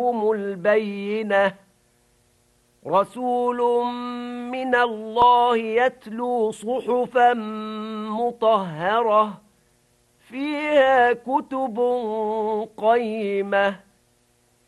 جاءتهم البينة رسول من الله يتلو صحفا مطهرة فيها كتب قيمة